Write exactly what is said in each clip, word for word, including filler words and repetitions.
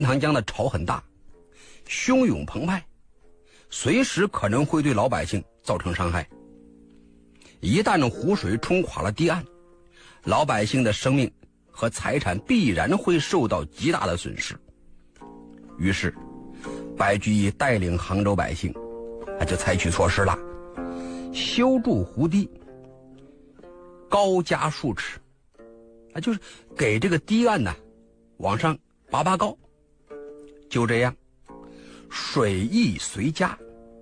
长江的潮很大，汹涌澎湃，随时可能会对老百姓造成伤害。一旦湖水冲垮了堤岸，老百姓的生命和财产必然会受到极大的损失。于是白居易带领杭州百姓他就采取措施了，修筑湖堤，高加数尺，啊，就是给这个堤岸呢往上拔拔高。就这样，水益随加，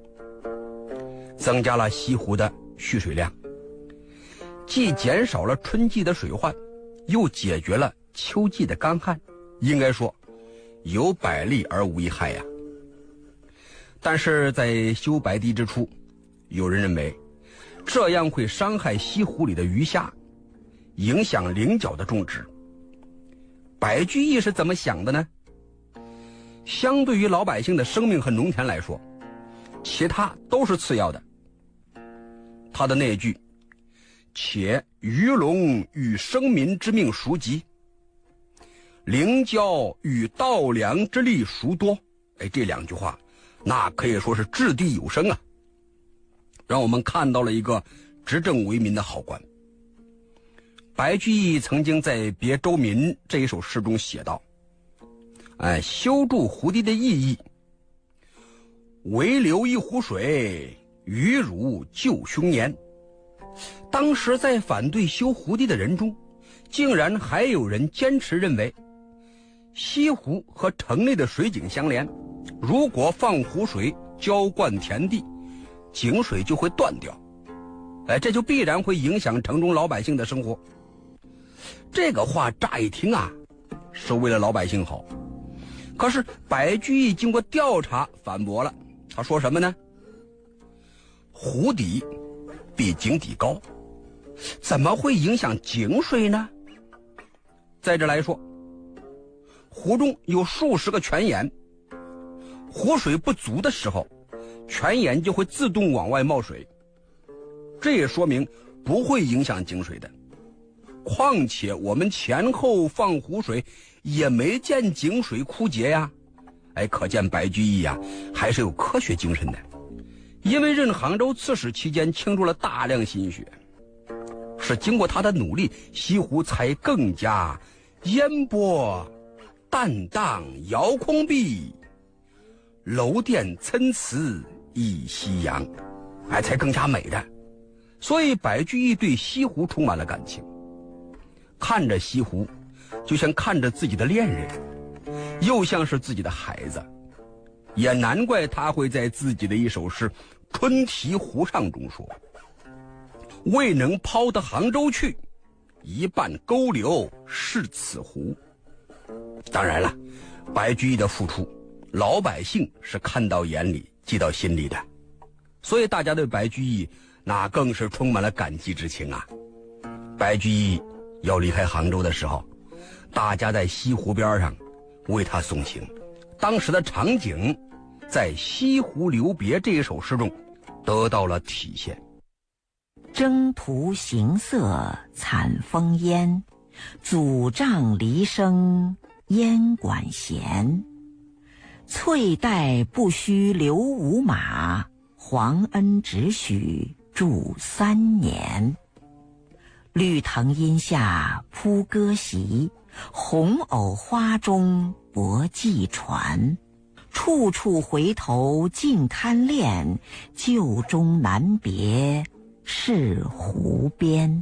增加了西湖的蓄水量，既减少了春季的水患，又解决了秋季的干旱，应该说有百利而无一害呀。但是在修白堤之初，有人认为这样会伤害西湖里的鱼虾，影响菱角的种植。白居易是怎么想的呢？相对于老百姓的生命和农田来说，其他都是次要的。他的那句且鱼龙与生民之命孰急，菱角与稻粱之力孰多，哎，这两句话那可以说是掷地有声啊，让我们看到了一个执政为民的好官。白居易曾经在《别州民》这一首诗中写道，哎，修筑湖堤的意义，唯留一湖水，鱼如救凶年。当时在反对修湖堤的人中，竟然还有人坚持认为西湖和城内的水井相连，如果放湖水浇灌田地，井水就会断掉，哎，这就必然会影响城中老百姓的生活。这个话乍一听啊，是为了老百姓好，可是白居易经过调查反驳了，他说什么呢？湖底比井底高，怎么会影响井水呢？再者来说，湖中有数十个泉眼，湖水不足的时候，泉眼就会自动往外冒水，这也说明不会影响井水的。况且我们前后放湖水也没见井水枯竭呀，哎，可见白居易呀还是有科学精神的。因为任杭州刺史期间倾注了大量心血，是经过他的努力，西湖才更加烟波淡荡遥空碧，楼殿参差一夕阳，哎，才更加美的。所以白居易对西湖充满了感情，看着西湖就像看着自己的恋人，又像是自己的孩子，也难怪他会在自己的一首诗《春题湖上》中说，未能抛得杭州去，一半勾留是此湖。当然了，白居易的付出老百姓是看到眼里记到心里的，所以大家对白居易那更是充满了感激之情啊。白居易要离开杭州的时候，大家在西湖边上为他送行，当时的场景在《西湖留别》这一首诗中得到了体现。 征途行色惨风烟，阻杖离声烟管弦。翠带不须留五马，皇恩只许住三年。绿藤阴下铺歌席，红藕花中泊寄船。处处回头尽贪恋，旧中难别是湖边。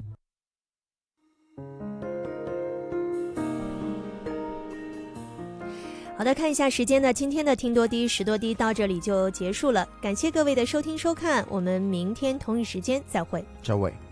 好的，看一下时间呢，今天的听多低识多低到这里就结束了，感谢各位的收听收看，我们明天同一时间再会。 再会。